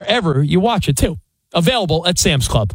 wherever you watch it, too. Available at Sam's Club.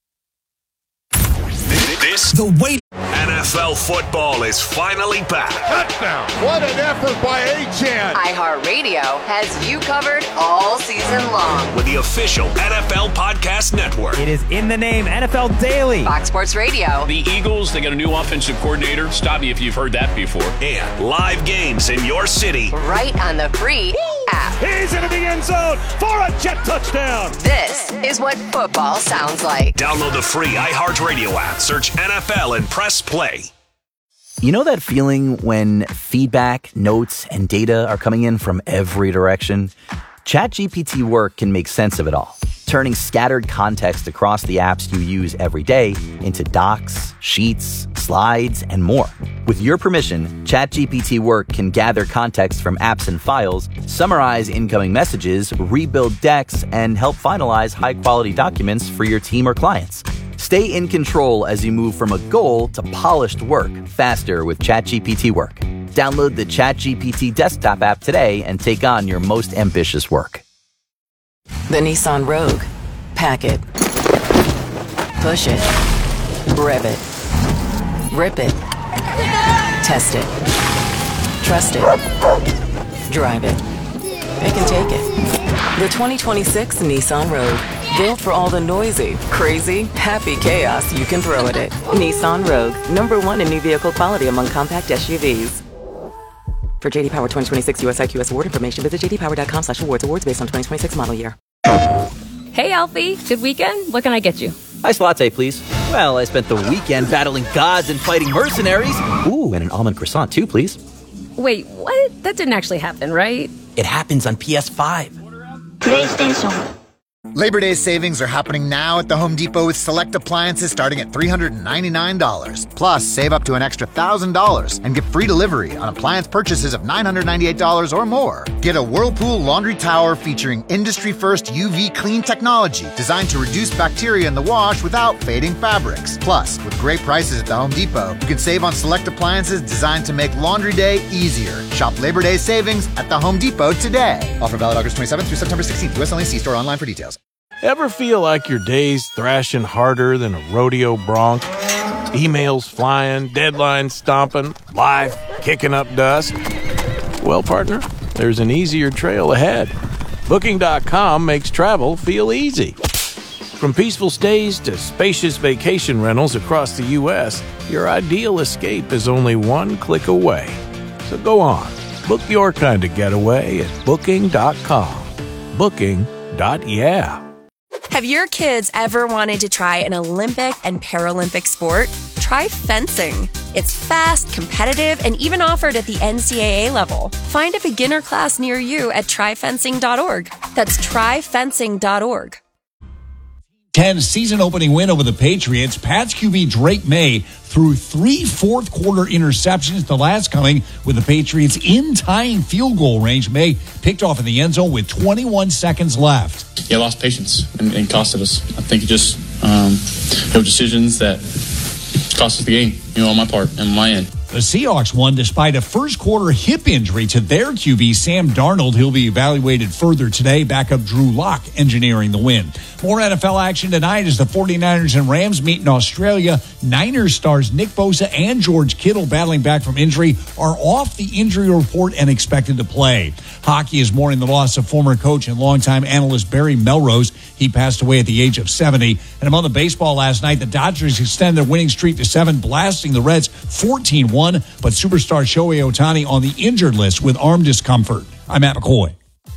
NFL football is finally back. Touchdown. What an effort by Achane. iHeartRadio has you covered all season long. With the official NFL Podcast Network. It is in the name, NFL Daily. Fox Sports Radio. The Eagles, they got a new offensive coordinator. Stop me if you've heard that before. And live games in your city. Right on the free app. He's into the end zone for a jet touchdown. This is what football sounds like. Download the free iHeartRadio app. Search NFL and press play. You know that feeling when feedback, notes, and data are coming in from every direction? ChatGPT Work can make sense of it all, turning scattered context across the apps you use every day into docs, sheets, slides, and more. With your permission, ChatGPT Work can gather context from apps and files, summarize incoming messages, rebuild decks, and help finalize high-quality documents for your team or clients. Stay in control as you move from a goal to polished work faster with ChatGPT Work. Download the ChatGPT desktop app today and take on your most ambitious work. The Nissan Rogue. Pack it. Push it. Rev it. Rip it. Test it. Trust it. Drive it. Pick and take it. The 2026 Nissan Rogue. Built for all the noisy, crazy, happy chaos you can throw at it. Nissan Rogue. #1 in new vehicle quality among compact SUVs. For JD Power 2026 US IQS award information, visit jdpower.com/awards. Awards based on 2026 model year. Hey, Alfie. Good weekend? What can I get you? Iced latte, please. Well, I spent the weekend battling gods and fighting mercenaries. Ooh, and an almond croissant, too, please. Wait, what? That didn't actually happen, right? It happens on PS5. PlayStation. Labor Day savings are happening now at the Home Depot with select appliances starting at $399. Plus, save up to an extra $1,000 and get free delivery on appliance purchases of $998 or more. Get a Whirlpool laundry tower featuring industry-first UV clean technology designed to reduce bacteria in the wash without fading fabrics. Plus, with great prices at the Home Depot, you can save on select appliances designed to make laundry day easier. Shop Labor Day savings at the Home Depot today. Offer valid August 27th through September 16th. US only. See store online for details. Ever feel like your day's thrashing harder than a rodeo bronc? Emails flying, deadlines stomping, life kicking up dust? Well, partner, there's an easier trail ahead. Booking.com makes travel feel easy. From peaceful stays to spacious vacation rentals across the U.S., your ideal escape is only one click away. So go on, book your kind of getaway at Booking.com. Booking.yeah. Have your kids ever wanted to try an Olympic and Paralympic sport? Try fencing. It's fast, competitive, and even offered at the NCAA level. Find a beginner class near you at tryfencing.org. That's tryfencing.org. 10 season-opening win over the Patriots. Pats QB Drake May threw 3 fourth-quarter interceptions, the last coming with the Patriots in tying field goal range. May picked off in the end zone with 21 seconds left. Yeah, lost patience and costed us. I think it just decisions that cost us the game, on my part and my end. The Seahawks won despite a first-quarter hip injury to their QB, Sam Darnold. He'll be evaluated further today. Backup Drew Lock engineering the win. More NFL action tonight as the 49ers and Rams meet in Australia. Niners stars Nick Bosa and George Kittle, battling back from injury, are off the injury report and expected to play. Hockey is mourning the loss of former coach and longtime analyst Barry Melrose. He passed away at the age of 70. And among the baseball last night, the Dodgers extended their winning streak to 7, blasting the Reds 14-1. But superstar Shohei Ohtani on the injured list with arm discomfort. I'm Matt McCoy.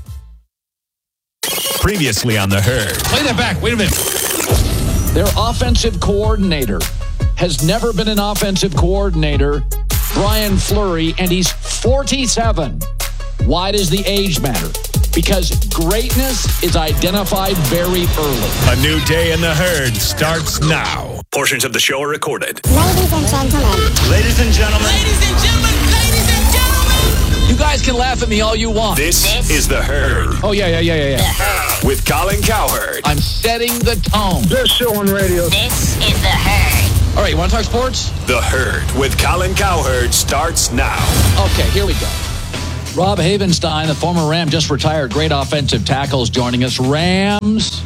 Previously on The Herd. Play that back. Wait a minute. Their offensive coordinator has never been an offensive coordinator, Brian Fleury, and he's 47. Why does the age matter? Because greatness is identified very early. A new day in The Herd starts now. Portions of the show are recorded. Ladies and gentlemen. Ladies and gentlemen. Ladies and gentlemen. Ladies and gentlemen. You guys can laugh at me all you want. This is The Herd. Oh, yeah. With Colin Cowherd. I'm setting the tone. Best show on radio. This is The Herd. All right, you want to talk sports? The Herd with Colin Cowherd starts now. Okay, here we go. Rob Havenstein, the former Ram, just retired. Great offensive tackles joining us. Rams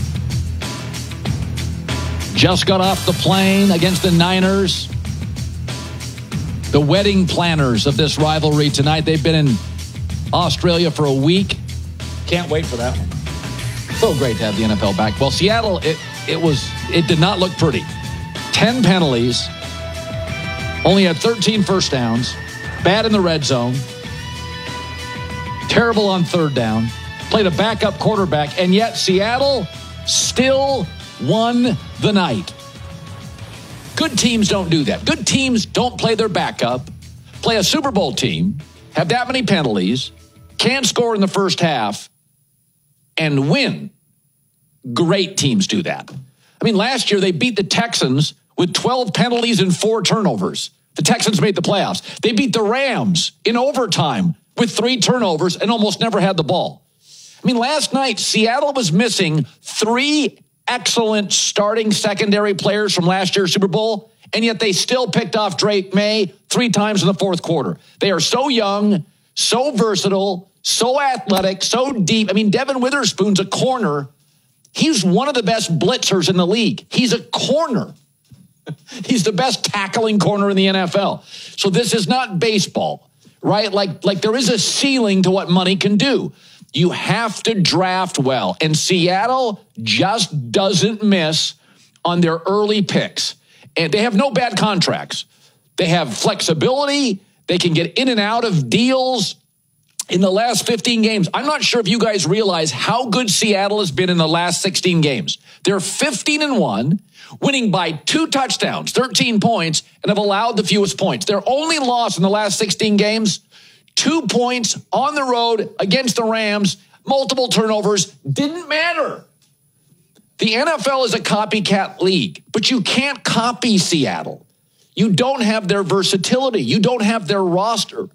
just got off the plane against the Niners. The wedding planners of this rivalry tonight. They've been in Australia for a week. Can't wait for that one. So great to have the NFL back. Well, Seattle, it did not look pretty. 10 penalties. Only had 13 first downs. Bad in the red zone. Terrible on third down. Played a backup quarterback. And yet Seattle still won the night. Good teams don't do that. Good teams don't play their backup, play a Super Bowl team, have that many penalties, can't score in the first half, and win. Great teams do that. I mean, last year they beat the Texans with 12 penalties and 4 turnovers. The Texans made the playoffs. They beat the Rams in overtime with 3 turnovers and almost never had the ball. I mean, last night, Seattle was missing 3 excellent starting secondary players from last year's Super Bowl, and yet they still picked off Drake May 3 times in the fourth quarter. They are so young, so versatile, so athletic, so deep. I mean, Devin Witherspoon's a corner. He's one of the best blitzers in the league. He's a corner. He's the best tackling corner in the NFL. So this is not baseball, right? Like there is a ceiling to what money can do. You have to draft well. And Seattle just doesn't miss on their early picks. And they have no bad contracts. They have flexibility. They can get in and out of deals in the last 15 games. I'm not sure if you guys realize how good Seattle has been in the last 16 games. They're 15-1, winning by 2 touchdowns, 13 points, and have allowed the fewest points. Their only loss in the last 16 games, 2 points on the road against the Rams, multiple turnovers, didn't matter. The NFL is a copycat league, but you can't copy Seattle. You don't have their versatility. You don't have their roster.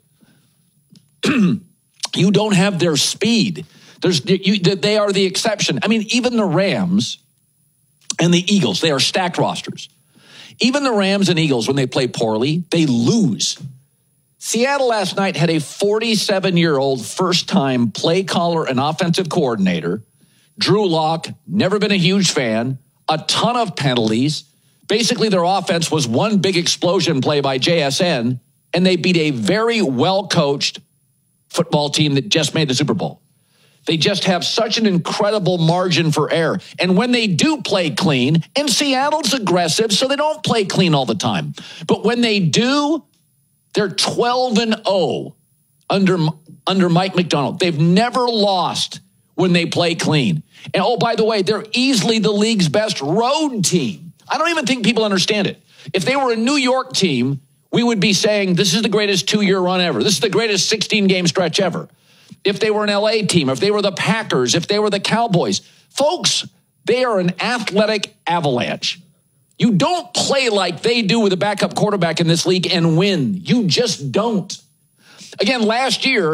You don't have their speed. They are the exception. I mean, even the Rams and the Eagles, they are stacked rosters. Even the Rams and Eagles, when they play poorly, they lose. Seattle last night had a 47-year-old first-time play caller and offensive coordinator. Drew Lock, never been a huge fan, a ton of penalties. Basically, their offense was one big explosion play by JSN, and they beat a very well-coached football team that just made the Super Bowl. They just have such an incredible margin for error. And when they do play clean, and Seattle's aggressive, so they don't play clean all the time. But when they do, they're 12-0 under Mike McDonald. They've never lost when they play clean. And oh, by the way, they're easily the league's best road team. I don't even think people understand it. If they were a New York team, we would be saying this is the greatest 2-year run ever. This is the greatest 16-game stretch ever. If they were an LA team, if they were the Packers, if they were the Cowboys, folks, they are an athletic avalanche. You don't play like they do with a backup quarterback in this league and win. You just don't. Again, last year,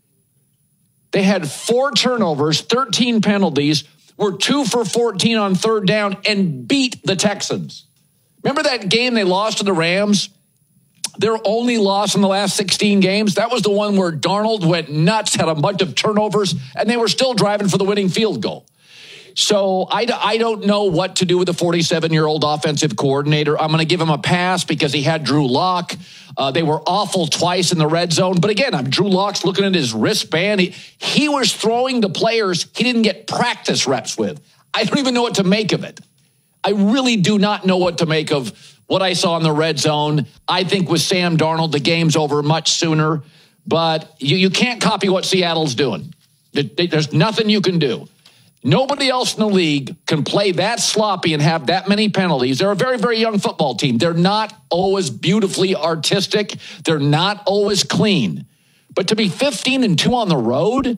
they had 4 turnovers, 13 penalties, were 2 for 14 on third down, and beat the Texans. Remember that game they lost to the Rams? Their only loss in the last 16 games? That was the one where Darnold went nuts, had a bunch of turnovers, and they were still driving for the winning field goal. So I don't know what to do with a 47-year-old offensive coordinator. I'm going to give him a pass because he had Drew Lock. They were awful twice in the red zone. But again, Drew Lock's looking at his wristband. He was throwing to players he didn't get practice reps with. I don't even know what to make of it. I really do not know what to make of what I saw in the red zone. I think with Sam Darnold, the game's over much sooner. But you can't copy what Seattle's doing. There's nothing you can do. Nobody else in the league can play that sloppy and have that many penalties. They're a very, very young football team. They're not always beautifully artistic. They're not always clean. But to be 15-2 on the road,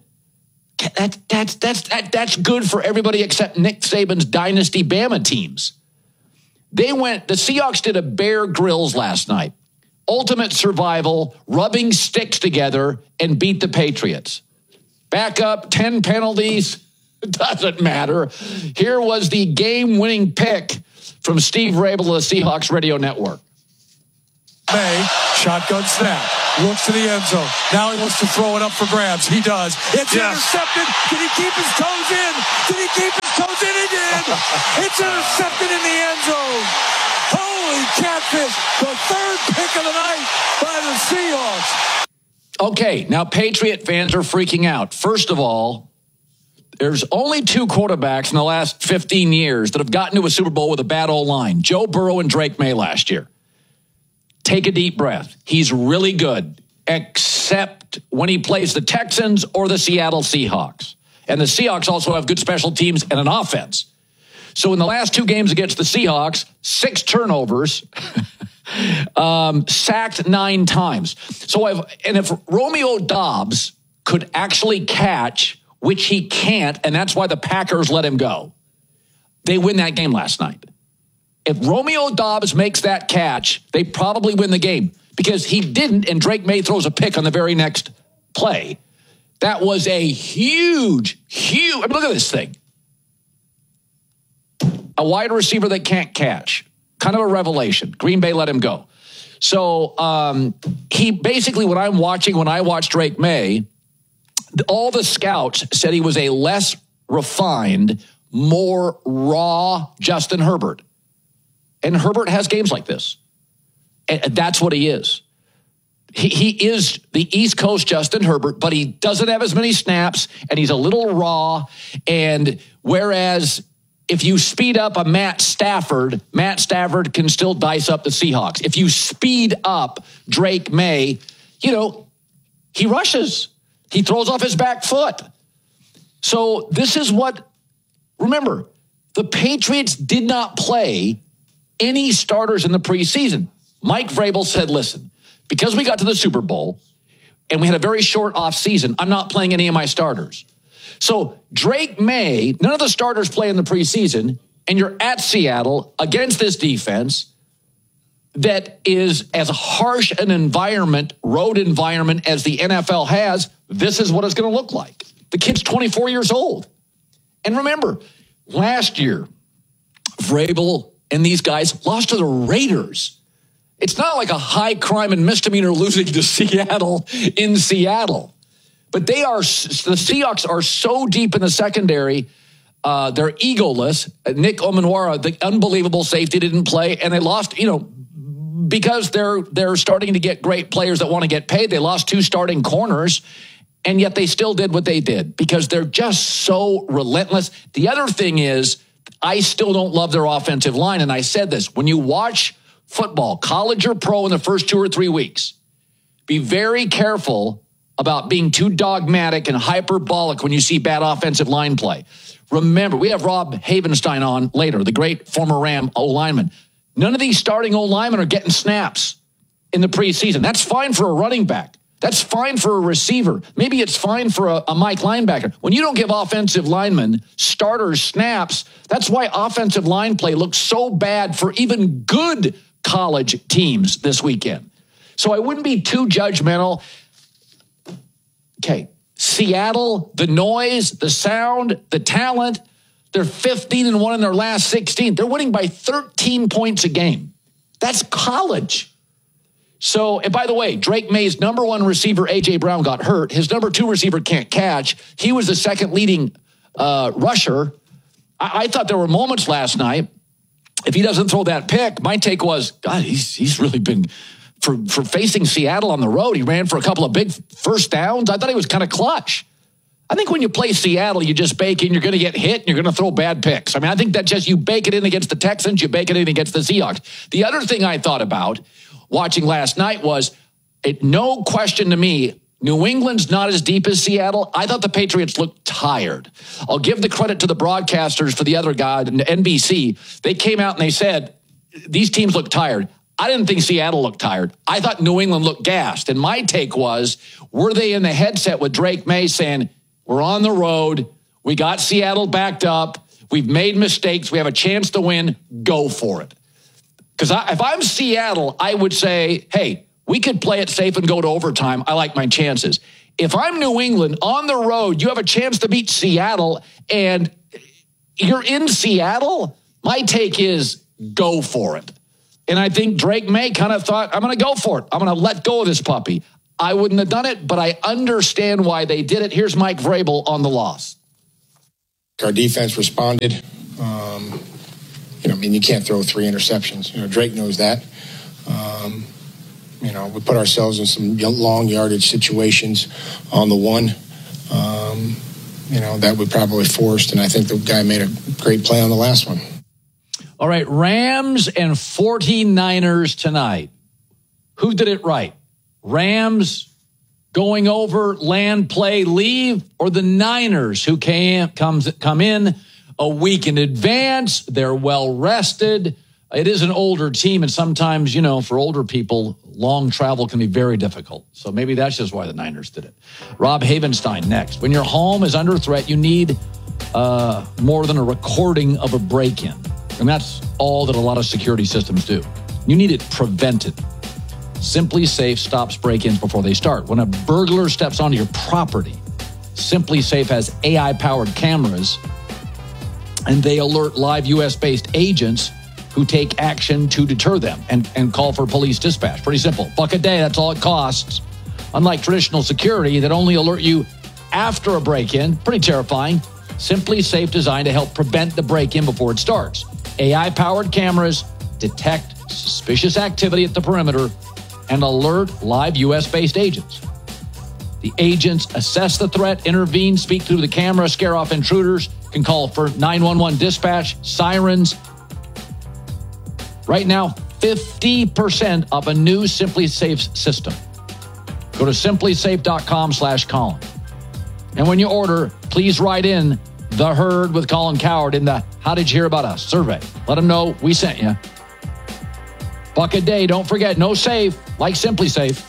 that's good for everybody except Nick Saban's dynasty Bama teams. The Seahawks did a Bear Grylls last night. Ultimate survival, rubbing sticks together, and beat the Patriots. Back up, 10 penalties. It doesn't matter. Here was the game-winning pick from Steve Rabel of the Seahawks Radio Network. May Shotgun snap. Looks to the end zone. Now he wants to throw it up for grabs. He does. It's intercepted. Did he keep his toes in? Did he keep his toes in? He did. It's intercepted in the end zone. Holy catfish. The third pick of the night by the Seahawks. Okay, now Patriot fans are freaking out. First of all, there's only 2 quarterbacks in the last 15 years that have gotten to a Super Bowl with a bad O-line. Joe Burrow and Drake May last year. Take a deep breath. He's really good, except when he plays the Texans or the Seattle Seahawks. And the Seahawks also have good special teams and an offense. So in the last 2 games against the Seahawks, 6 turnovers, sacked 9 times. So if Romeo Doubs could actually catch, which he can't, and that's why the Packers let him go, they win that game last night. If Romeo Doubs makes that catch, they probably win the game because he didn't, and Drake May throws a pick on the very next play. That was a huge, I mean, look at this thing. A wide receiver that can't catch. Kind of a revelation. Green Bay let him go. So he basically, when I watched Drake May, all the scouts said he was a less refined, more raw Justin Herbert. And Herbert has games like this. And that's what he is. He is the East Coast Justin Herbert, but he doesn't have as many snaps, and he's a little raw. And whereas if you speed up a Matt Stafford can still dice up the Seahawks. If you speed up Drake May, he rushes. He throws off his back foot. So this is remember, the Patriots did not play any starters in the preseason. Mike Vrabel said, listen, because we got to the Super Bowl and we had a very short offseason, I'm not playing any of my starters. So Drake May, none of the starters play in the preseason, and you're at Seattle against this defense that is as harsh an environment, road environment as the NFL has. This is what it's going to look like. The kid's 24 years old. And remember, last year, Vrabel and these guys lost to the Raiders. It's not like a high crime and misdemeanor losing to Seattle in Seattle. But the Seahawks are so deep in the secondary, they're egoless. Nick Omenwara, the unbelievable safety, didn't play, and they lost, because they're starting to get great players that want to get paid. They lost 2 starting corners, and yet they still did what they did because they're just so relentless. The other thing is, I still don't love their offensive line, and I said this. When you watch football, college or pro, in the first 2 or 3 weeks, be very careful about being too dogmatic and hyperbolic when you see bad offensive line play. Remember, we have Rob Havenstein on later, the great former Ram O-lineman. None of these starting O-linemen are getting snaps in the preseason. That's fine for a running back. That's fine for a receiver. Maybe it's fine for a Mike linebacker. When you don't give offensive linemen starters snaps, that's why offensive line play looks so bad for even good college teams this weekend. So I wouldn't be too judgmental. Okay, Seattle, the noise, the sound, the talent, they're 15-1 in their last 16. They're winning by 13 points a game. That's college. So, and by the way, Drake May's number 1 receiver, A.J. Brown, got hurt. His number 2 receiver can't catch. He was the second leading rusher. I thought there were moments last night. If he doesn't throw that pick, my take was, God, he's really been, for facing Seattle on the road, he ran for a couple of big first downs. I thought he was kind of clutch. I think when you play Seattle, you just bake in, you're going to get hit, and you're going to throw bad picks. I mean, I think that just, you bake it in against the Texans, you bake it in against the Seahawks. The other thing I thought about watching last night was, no question to me, New England's not as deep as Seattle. I thought the Patriots looked tired. I'll give the credit to the broadcasters for the other guy, NBC. They came out and they said, these teams look tired. I didn't think Seattle looked tired. I thought New England looked gassed. And my take was, were they in the headset with Drake May saying, we're on the road, we got Seattle backed up, we've made mistakes, we have a chance to win, go for it. Because if I'm Seattle, I would say, hey, we could play it safe and go to overtime. I like my chances. If I'm New England on the road, you have a chance to beat Seattle, and you're in Seattle, my take is go for it. And I think Drake May kind of thought, I'm going to go for it. I'm going to let go of this puppy. I wouldn't have done it, but I understand why they did it. Here's Mike Vrabel on the loss. Our defense responded. You can't throw 3 interceptions. Drake knows that. We put ourselves in some long yardage situations on the one. That we probably forced, and I think the guy made a great play on the last one. All right, Rams and 49ers tonight. Who did it right? Rams going over, land, play, leave, or the Niners who come in a week in advance? They're well rested. It is an older team, and sometimes, for older people, long travel can be very difficult. So maybe that's just why the Niners did it. Rob Havenstein next. When your home is under threat, you need more than a recording of a break-in. And that's all that a lot of security systems do. You need it prevented. Simply Safe stops break-ins before they start. When a burglar steps onto your property, Simply Safe has AI-powered cameras, and they alert live U.S.-based agents who take action to deter them and call for police dispatch. Pretty simple. $1 a day, that's all it costs. Unlike traditional security that only alert you after a break-in, pretty terrifying, Simply Safe designed to help prevent the break-in before it starts. AI-powered cameras detect suspicious activity at the perimeter and alert live U.S.-based agents. The agents assess the threat, intervene, speak through the camera, scare off intruders, can call for 911 dispatch, sirens. Right now, 50% of a new Simply Safe system. Go to simplysafe.com/Colin. And when you order, please write in The Herd with Colin Cowherd in the How Did You Hear About Us survey. Let them know we sent you. $1 a day. Don't forget, no safe like Simply Safe.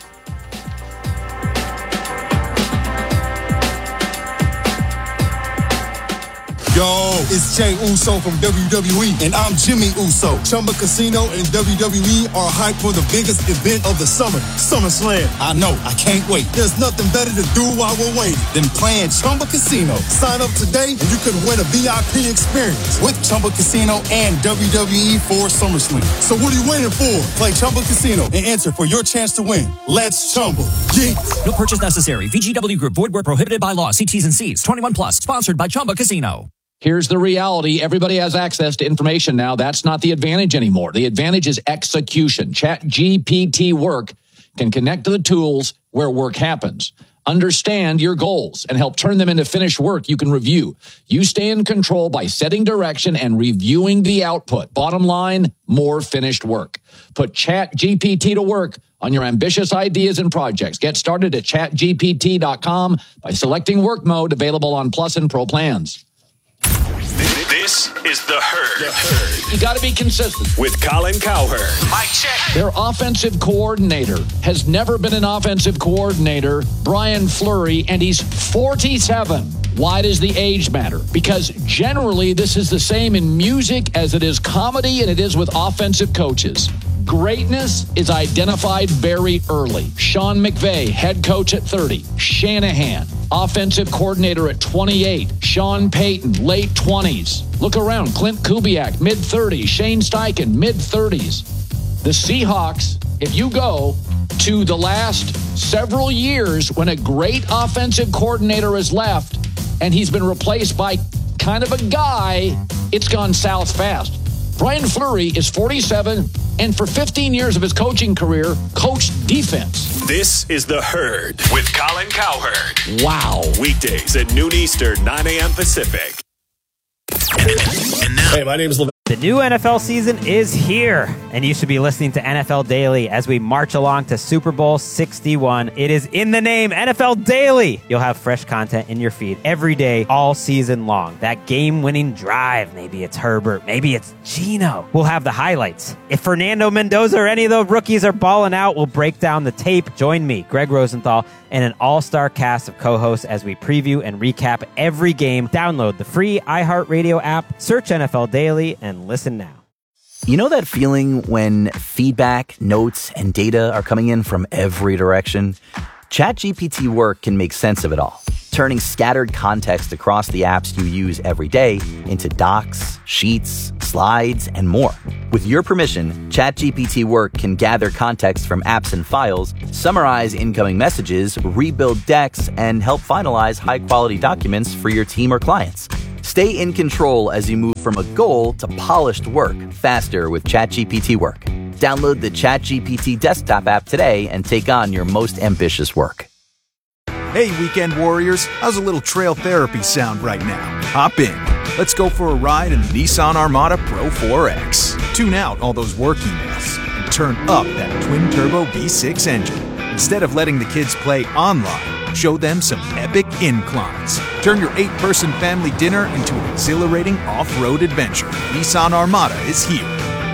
Yo, it's Jay Uso from WWE, and I'm Jimmy Uso. Chumba Casino and WWE are hyped for the biggest event of the summer, SummerSlam. I know, I can't wait. There's nothing better to do while we're waiting than playing Chumba Casino. Sign up today and you could win a VIP experience with Chumba Casino and WWE for SummerSlam. So what are you waiting for? Play Chumba Casino and enter for your chance to win. Let's Chumba. Yeah. No purchase necessary. VGW Group. Void where prohibited by law. See T's and C's. 21 plus. Sponsored by Chumba Casino. Here's the reality. Everybody has access to information now. That's not the advantage anymore. The advantage is execution. ChatGPT Work can connect to the tools where work happens. Understand your goals and help turn them into finished work you can review. You stay in control by setting direction and reviewing the output. Bottom line, more finished work. Put ChatGPT to work on your ambitious ideas and projects. Get started at chatgpt.com by selecting work mode, available on Plus and Pro plans. This is The Herd. You got to be consistent. With Colin Cowherd. Mic check. Their offensive coordinator has never been an offensive coordinator, Brian Fleury, and he's 47. Why does the age matter? Because generally this is the same in music as it is comedy and it is with offensive coaches. Greatness is identified very early. Sean McVay, head coach at 30. Shanahan, offensive coordinator at 28. Sean Payton, late 20s. Look around. Clint Kubiak, mid-30s. Shane Steichen, mid-30s. The Seahawks, if you go to the last several years when a great offensive coordinator has left and he's been replaced by kind of a guy, it's gone south fast. Brian Fleury is 47 and for 15 years of his coaching career, coached defense. This is The Herd with Colin Cowherd. Wow. Weekdays at noon Eastern, 9 a.m. Pacific. And now. Hey, my name is LeVar. The new NFL season is here, and you should be listening to NFL Daily as we march along to Super Bowl 61. It is in the name, NFL Daily. You'll have fresh content in your feed every day, all season long. That game-winning drive, maybe it's Herbert, maybe it's Geno. We'll have the highlights. If Fernando Mendoza or any of the rookies are balling out, we'll break down the tape. Join me, Greg Rosenthal, and an all-star cast of co-hosts as we preview and recap every game. Download the free iHeartRadio app, search NFL Daily, and listen now. You know that feeling when feedback, notes, and data are coming in from every direction? ChatGPT Work can make sense of it all, turning scattered context across the apps you use every day into docs, sheets, slides, and more. With your permission, ChatGPT Work can gather context from apps and files, summarize incoming messages, rebuild decks, and help finalize high-quality documents for your team or clients. Stay in control as you move from a goal to polished work faster with ChatGPT Work. Download the ChatGPT desktop app today and take on your most ambitious work. Hey, weekend warriors, how's a little trail therapy sound right now? Hop in. Let's go for a ride in the Nissan Armada Pro 4X. Tune out all those work emails and turn up that twin-turbo V6 engine. Instead of letting the kids play online, show them some epic inclines. Turn your 8-person family dinner into an exhilarating off-road adventure. Nissan Armada is here.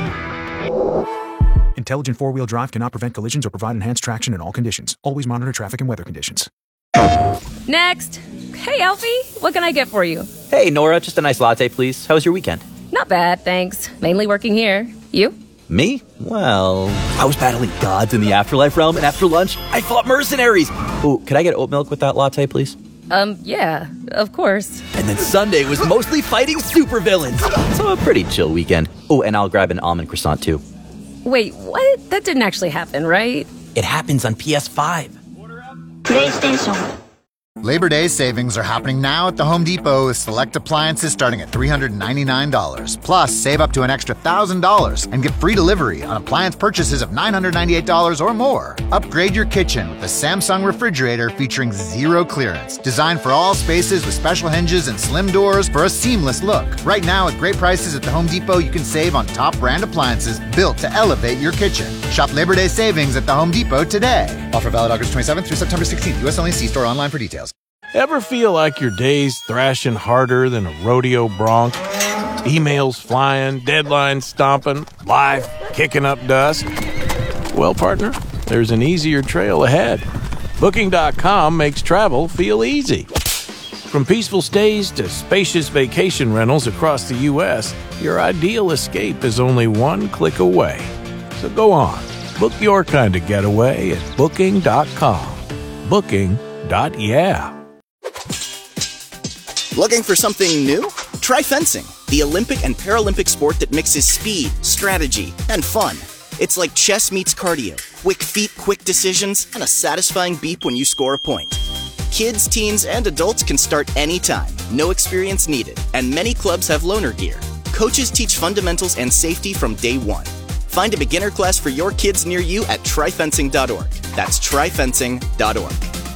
Intelligent four-wheel drive cannot prevent collisions or provide enhanced traction in all conditions. Always monitor traffic and weather conditions. Next. Hey, Alfie, what can I get for you? Hey, Nora, just a nice latte, please. How was your weekend? Not bad, thanks. Mainly working here. You? Me? Well, I was battling gods in the afterlife realm, and after lunch, I fought mercenaries. Oh, could I get oat milk with that latte, please? Yeah, of course. And then Sunday was mostly fighting supervillains. So a pretty chill weekend. Oh, and I'll grab an almond croissant, too. Wait, what? That didn't actually happen, right? It happens on PS5. PlayStation. Labor Day savings are happening now at the Home Depot with select appliances starting at $399. Plus, save up to an extra $1,000 and get free delivery on appliance purchases of $998 or more. Upgrade your kitchen with a Samsung refrigerator featuring zero clearance. Designed for all spaces with special hinges and slim doors for a seamless look. Right now, at great prices at the Home Depot, you can save on top brand appliances built to elevate your kitchen. Shop Labor Day savings at the Home Depot today. Offer valid August 27th through September 16th. U.S. only. See store online for details. Ever feel like your day's thrashing harder than a rodeo bronc? Emails flying, deadlines stomping, life kicking up dust? Well, partner, there's an easier trail ahead. Booking.com makes travel feel easy. From peaceful stays to spacious vacation rentals across the U.S., your ideal escape is only one click away. So go on, book your kind of getaway at Booking.com. Booking.yeah. Looking for something new? Try fencing, the Olympic and Paralympic sport that mixes speed, strategy, and fun. It's like chess meets cardio. Quick feet, quick decisions, and a satisfying beep when you score a point. Kids, teens, and adults can start anytime. No experience needed. And many clubs have loaner gear. Coaches teach fundamentals and safety from day one. Find a beginner class for your kids near you at tryfencing.org. That's tryfencing.org.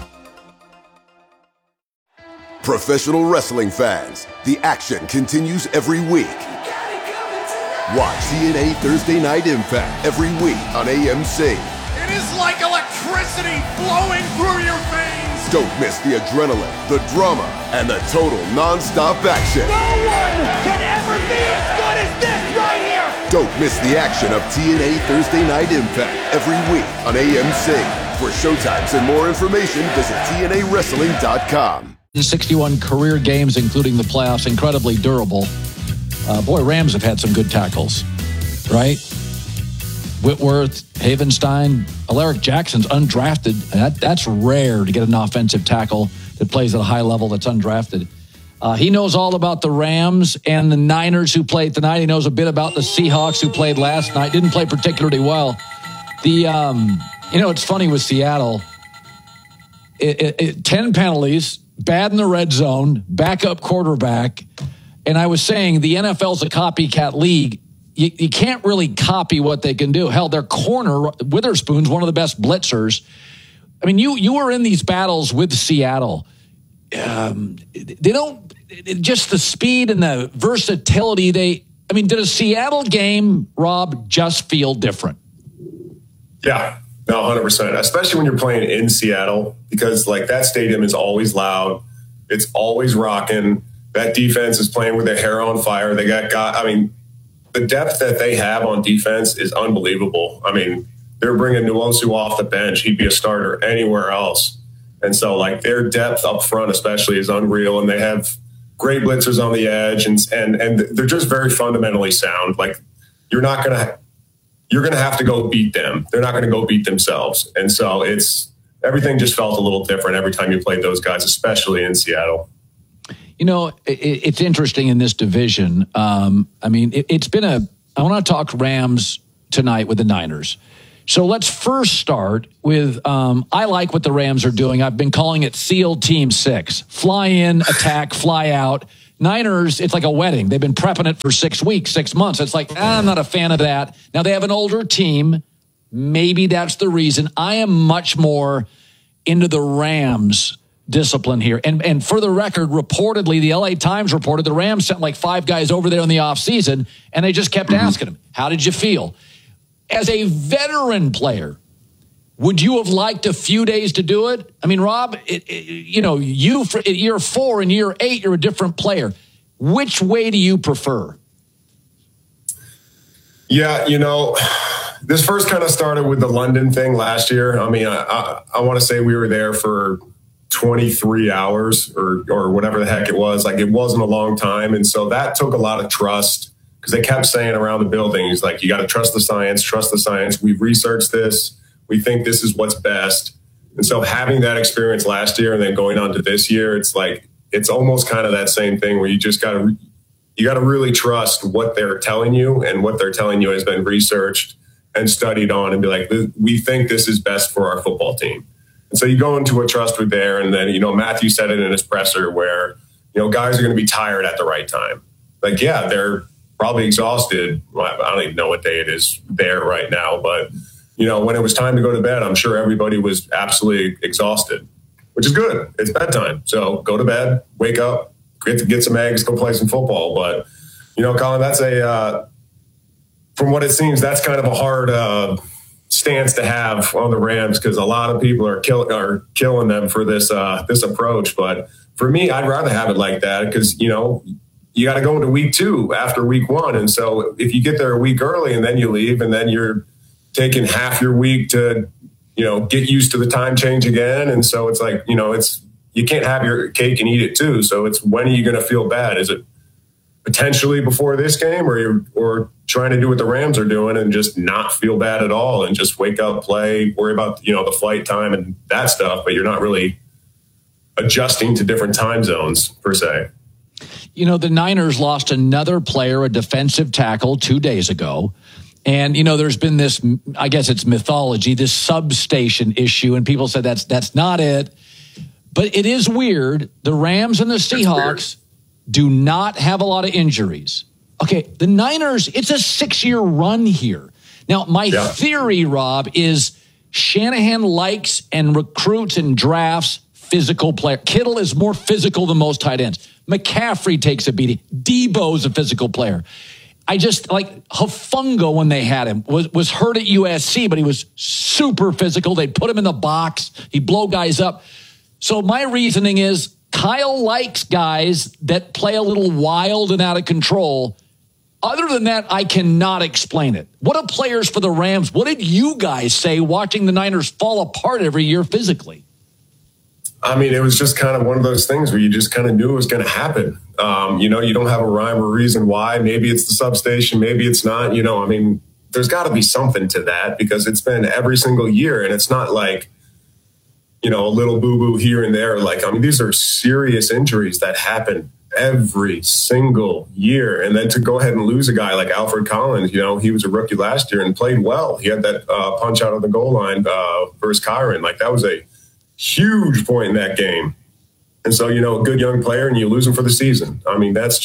Professional wrestling fans, the action continues every week. Watch TNA Thursday Night Impact every week on AMC. It is like electricity flowing through your veins. Don't miss the adrenaline, the drama, and the total non-stop action. No one can ever be as good as this right here. Don't miss the action of TNA Thursday Night Impact every week on AMC. For showtimes and more information, visit TNAWrestling.com. 61 career games, including the playoffs, incredibly durable. Rams have had some good tackles, right? Whitworth, Havenstein, Alaric Jackson's undrafted. That's rare to get an offensive tackle that plays at a high level that's undrafted. He knows all about the Rams and the Niners who played tonight. He knows a bit about the Seahawks who played last night. Didn't play particularly well. It's funny with Seattle. 10 penalties, bad in the red zone, backup quarterback. And I was saying the NFL's a copycat league. You can't really copy what they can do. Hell, their corner, Witherspoon's one of the best blitzers. I mean, you were in these battles with Seattle. They don't, just the speed and the versatility. Did a Seattle game, Rob, just feel different? Yeah. No, 100%, especially when you're playing in Seattle, because that stadium is always loud. It's always rocking. That defense is playing with their hair on fire. They the depth that they have on defense is unbelievable. They're bringing Nwosu off the bench. He'd be a starter anywhere else. And so their depth up front especially is unreal. And they have great blitzers on the edge and they're just very fundamentally sound. You're going to have to go beat them. They're not going to go beat themselves. And so everything just felt a little different every time you played those guys, especially in Seattle. You know, it's interesting in this division. I mean, it's been I want to talk Rams tonight with the Niners. So let's first start with, I like what the Rams are doing. I've been calling it SEAL Team 6. Fly in, attack, fly out. Niners, it's like a wedding. They've been prepping it for 6 weeks, 6 months. It's like, I'm not a fan of that. Now they have an older team. Maybe that's the reason. I am much more into the Rams discipline here. And for the record, reportedly, the LA Times reported the Rams sent like 5 guys over there in the offseason, and they just kept asking them, how did you feel? As a veteran player, would you have liked a few days to do it? I mean, Rob, you for year 4 and year 8, you're a different player. Which way do you prefer? Yeah, this first kind of started with the London thing last year. I mean, I want to say we were there for 23 hours or whatever the heck it was. Like, it wasn't a long time. And so that took a lot of trust. Because they kept saying around the building, he's like, you got to trust the science, trust the science. We've researched this. We think this is what's best. And so having that experience last year and then going on to this year, it's like, it's almost kind of that same thing where you just got to really trust what they're telling you, and what they're telling you has been researched and studied on, and be like, we think this is best for our football team. And so you go into a trust with there. And then, Matthew said it in his presser where, guys are going to be tired at the right time. Like, yeah, they're probably exhausted. Well, I don't even know what day it is there right now, but when it was time to go to bed, I'm sure everybody was absolutely exhausted, which is good. It's bedtime. So go to bed, wake up, get some eggs, go play some football. But, Colin, that's from what it seems, that's kind of a hard stance to have on the Rams, because a lot of people are killing them for this approach. But for me, I'd rather have it like that, because, you got to go into week 2 after week 1. And so if you get there a week early and then you leave, and then you're taking half your week to, get used to the time change again. And so it's like, you can't have your cake and eat it too. So it's, when are you going to feel bad? Is it potentially before this game, or trying to do what the Rams are doing and just not feel bad at all and just wake up, play, worry about, the flight time and that stuff, but you're not really adjusting to different time zones per se. The Niners lost another player, a defensive tackle, 2 days ago. And, there's been this, I guess it's mythology, this substation issue. And people said that's not it. But it is weird. The Rams and the Seahawks do not have a lot of injuries. Okay, the Niners, it's a 6-year run here. Now, my theory, Rob, is Shanahan likes and recruits and drafts physical player. Kittle is more physical than most tight ends. McCaffrey takes a beating. Debo's a physical player. I just like Hufanga when they had him was hurt at USC, but he was super physical. They'd put him in the box. He'd blow guys up. So my reasoning is Kyle likes guys that play a little wild and out of control. Other than that, I cannot explain it. What are players for the Rams? What did you guys say watching the Niners fall apart every year physically? I mean, it was just kind of one of those things where you just kind of knew it was going to happen. You don't have a rhyme or reason why. Maybe it's the substation. Maybe it's not. I mean, there's got to be something to that, because it's been every single year. And it's not like, a little boo-boo here and there. Like, I mean, these are serious injuries that happen every single year. And then to go ahead and lose a guy like Alfred Collins, he was a rookie last year and played well. He had that punch out of the goal line versus Kyron. Like, that was a huge point in that game. And so, a good young player and you lose him for the season. I mean, it's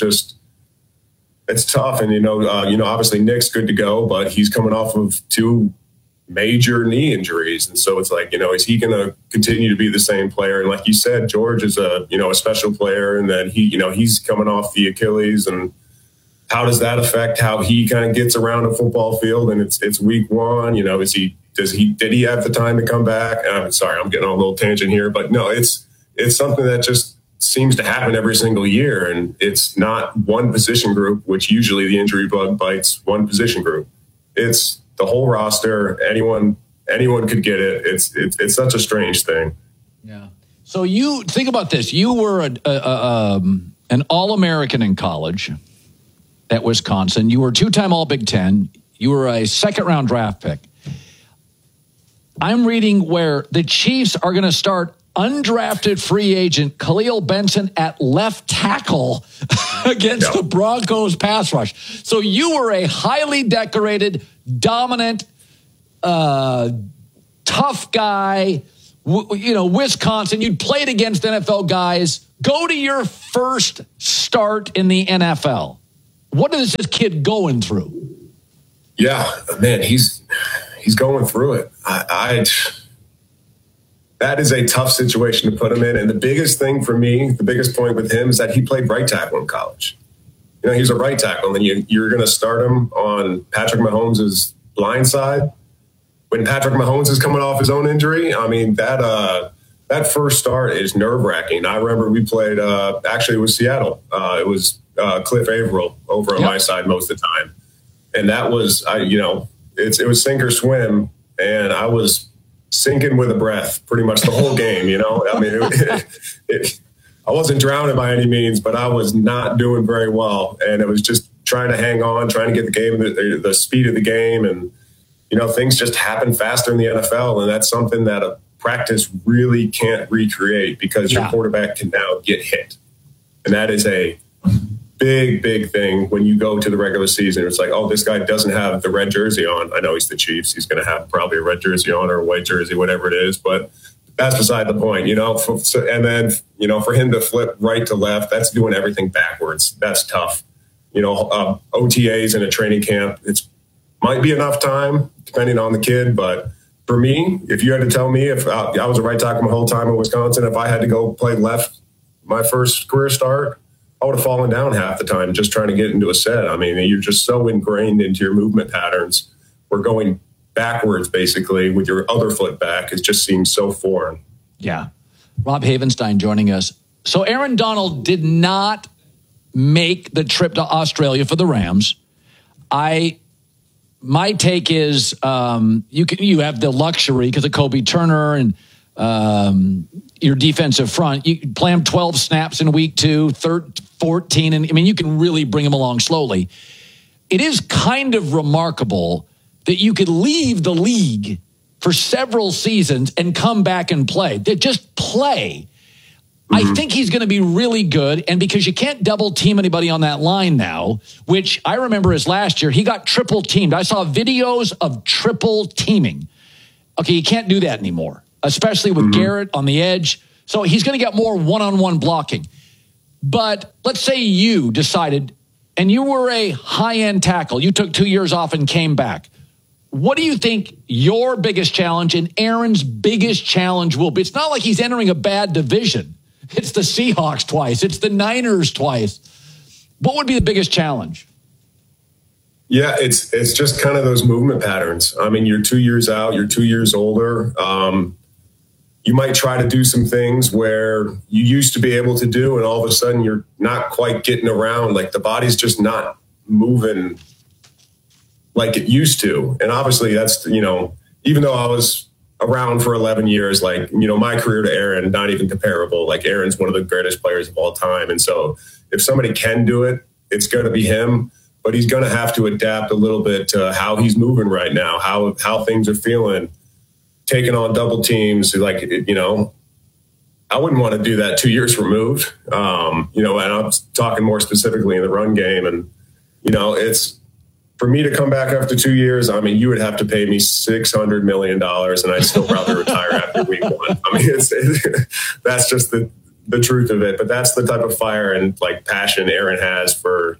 tough. And, obviously Nick's good to go, but he's coming off of 2 major knee injuries. And so it's like, is he going to continue to be the same player? And like you said, George is a special player, and then he's coming off the Achilles, and how does that affect how he kind of gets around a football field? And it's week 1, did he have the time to come back? I'm sorry, I'm getting on a little tangent here, but no, it's something that just seems to happen every single year. And it's not one position group, which usually the injury bug bites one position group. It's the whole roster. Anyone could get it. It's such a strange thing. Yeah. So you think about this. You were an All-American in college at Wisconsin. You were 2-time All-Big Ten. You were a second-round draft pick. I'm reading where the Chiefs are going to start undrafted free agent Khalil Benson at left tackle against the Broncos pass rush. So you were a highly decorated, dominant, tough guy, Wisconsin. You'd played against NFL guys. Go to your first start in the NFL. What is this kid going through? Yeah, man, he's going through it. That is a tough situation to put him in. And the biggest thing for me, the biggest point with him is that he played right tackle in college. He's a right tackle, and you're going to start him on Patrick Mahomes' blind side. When Patrick Mahomes is coming off his own injury, I mean, that first start is nerve-wracking. I remember we played, actually it was Seattle. It was Cliff Averill over on my side most of the time. And that was, it was sink or swim, and I was sinking with a breath pretty much the whole game, I mean, I wasn't drowning by any means, but I was not doing very well. And it was just trying to hang on, trying to get the game, the speed of the game. And, things just happen faster in the NFL. And that's something that a practice really can't recreate because your quarterback can now get hit. And that is a big, big thing when you go to the regular season. It's like, oh, this guy doesn't have the red jersey on. I know he's the Chiefs. He's going to have probably a red jersey on or a white jersey, whatever it is. But that's beside the point, and then, for him to flip right to left, that's doing everything backwards. That's tough. OTAs in a training camp, it might be enough time depending on the kid. But for me, if you had to tell me if I was a right tackle my whole time in Wisconsin, if I had to go play left my first career start, I would have fallen down half the time just trying to get into a set. I mean, you're just so ingrained into your movement patterns. We're going backwards, basically, with your other foot back. It just seems so foreign. Yeah. Rob Havenstein joining us. So Aaron Donald did not make the trip to Australia for the Rams. My take is you have the luxury because of Kobe Turner and your defensive front. You play him 12 snaps in week 2, 14, and you can really bring him along slowly. It is kind of remarkable that you could leave the league for several seasons and come back and play. Just play. I think he's going to be really good. And because you can't double team anybody on that line now, which I remember as last year, he got triple teamed. I saw videos of triple teaming. Okay, you can't do that anymore, especially with Garrett on the edge. So he's going to get more one-on-one blocking. But let's say you decided, and you were a high-end tackle. You took 2 years off and came back. What do you think your biggest challenge and Aaron's biggest challenge will be? It's not like he's entering a bad division. It's the Seahawks twice. It's the Niners twice. What would be the biggest challenge? Yeah, it's just kind of those movement patterns. I mean, you're 2 years out, you're 2 years older. You might try to do some things where you used to be able to do, and all of a sudden you're not quite getting around. Like the body's just not moving like it used to. And obviously that's, even though I was around for 11 years, my career to Aaron, not even comparable. Like Aaron's one of the greatest players of all time. And so if somebody can do it, it's going to be him, but he's going to have to adapt a little bit to how he's moving right now, how things are feeling, taking on double teams. I wouldn't want to do that 2 years removed. And I'm talking more specifically in the run game. And, it's, for me to come back after 2 years, I mean, you would have to pay me $600 million, and I'd still probably retire after week 1. I mean, that's just the truth of it. But that's the type of fire and passion Aaron has for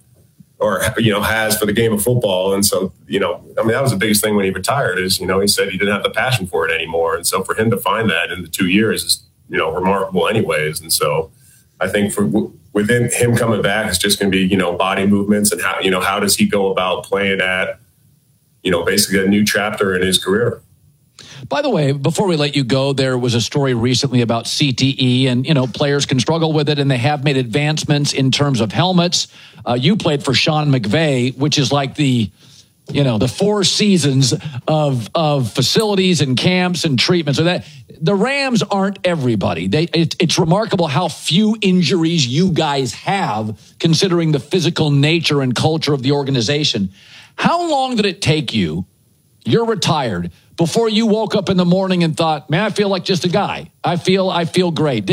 the game of football. And so, that was the biggest thing when he retired is, he said he didn't have the passion for it anymore. And so for him to find that in the 2 years is, remarkable anyways. And so I think within him coming back, it's just going to be, body movements and how does he go about playing at, basically a new chapter in his career. By the way, before we let you go, there was a story recently about CTE and, players can struggle with it and they have made advancements in terms of helmets. You played for Sean McVay, which is like the 4 seasons of facilities and camps and treatments. So that the Rams aren't everybody. It's remarkable how few injuries you guys have, considering the physical nature and culture of the organization. How long did it take you? You're retired, before you woke up in the morning and thought, man, I feel like just a guy. I feel great.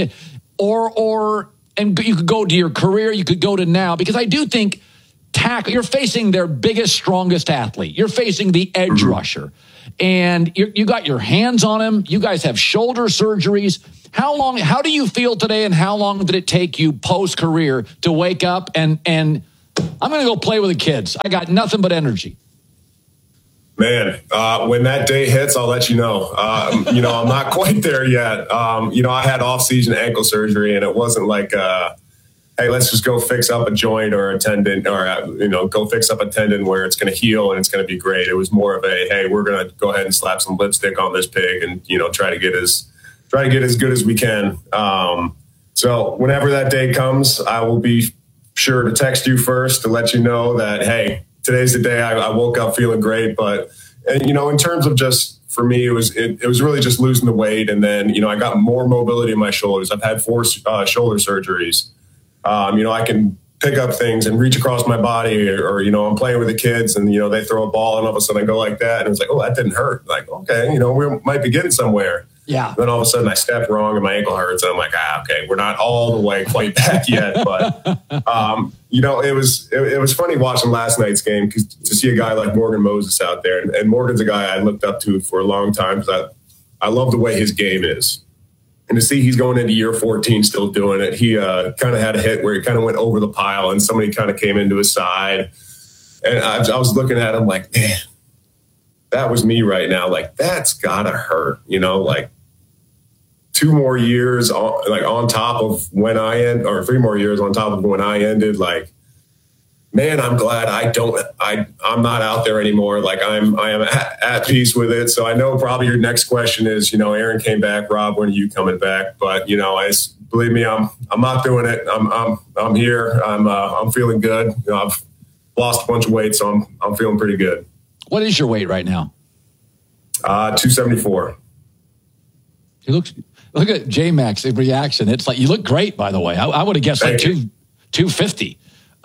And you could go to your career, you could go to now, because I do think tackle, you're facing their biggest, strongest athlete. You're facing the edge rusher. And you got your hands on him. You guys have shoulder surgeries. How do you feel today, and how long did it take you post-career to wake up and I'm going to go play with the kids? I got nothing but energy. Man, when that day hits, I'll let you know. I'm not quite there yet. I had off-season ankle surgery, and it wasn't like, hey, let's just go fix up a joint or a tendon, or, go fix up a tendon where it's going to heal and it's going to be great. It was more of a, hey, we're going to go ahead and slap some lipstick on this pig and, try to get as good as we can. So whenever that day comes, I will be sure to text you first to let you know that, hey, today's the day I woke up feeling great. But, in terms of just, for me, it was really just losing the weight. And then, I got more mobility in my shoulders. I've had 4 shoulder surgeries. I can pick up things and reach across my body, or I'm playing with the kids and, they throw a ball and all of a sudden I go like that. And it's like, oh, that didn't hurt. Like, okay, we might be getting somewhere. Yeah. Then all of a sudden I step wrong and my ankle hurts. And I'm like, okay, we're not all the way quite back yet. But, it was funny watching last night's game, because to see a guy like Morgan Moses out there, and Morgan's a guy I looked up to for a long time, because I love the way his game is. And to see he's going into year 14 still doing it. He kind of had a hit where he kind of went over the pile and somebody kind of came into his side. And I was looking at him like, man, that was me right now. Like, that's got to hurt, like 2 more years on top of when I end, or 3 more years on top of when I ended. Like, man, I'm glad I'm not out there anymore. Like, I am at peace with it. So I know probably your next question is, Aaron came back. Rob, when are you coming back? But, believe me, I'm not doing it. I'm here. I'm feeling good. I've lost a bunch of weight, so I'm feeling pretty good. What is your weight right now? 274. Look at J-Mac's reaction. It's like, you look great, by the way. I would have guessed like 250.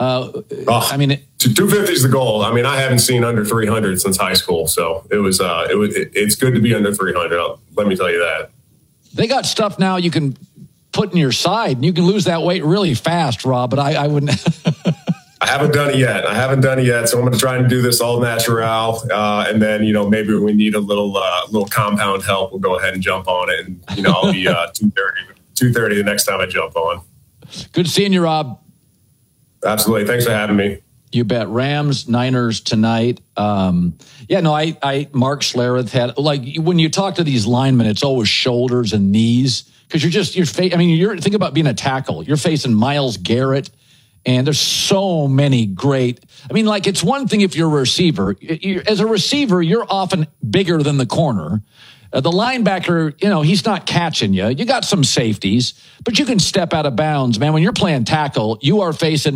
250 is the goal. I mean, I haven't seen under 300 since high school, so it's good to be under 300. Let me tell you that. They got stuff now you can put in your side, and you can lose that weight really fast, Rob. But I wouldn't. I haven't done it yet. So I'm going to try and do this all natural, and then maybe we need a little compound help. We'll go ahead and jump on it, and I'll be 230 the next time I jump on. Good seeing you, Rob. Absolutely. Thanks for having me. You bet. Rams, Niners tonight. Mark Schlereth had, like, when you talk to these linemen, it's always shoulders and knees, because think about being a tackle. You're facing Myles Garrett, and there's so many great. It's one thing if you're a receiver. As a receiver, you're often bigger than the corner. The linebacker, he's not catching you. You got some safeties, but you can step out of bounds, man. When you're playing tackle, you're facing